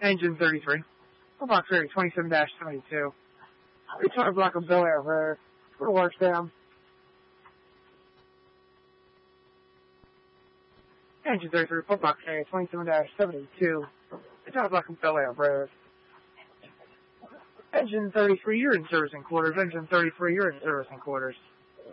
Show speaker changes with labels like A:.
A: Engine 33. Box rate 27-72. Retard block of Bel Air Road. For works down. Engine 33, box rate 27-72. Retard block of Bel Air Road. Engine 33, you're in servicing quarters. Engine 33, you're in servicing quarters.